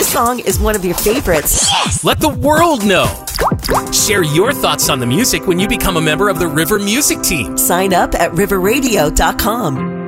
song is one of your favorites. Yes! Let the world know. Share your thoughts on the music when you become a member of the River Music Team. Sign up at riverradio.com.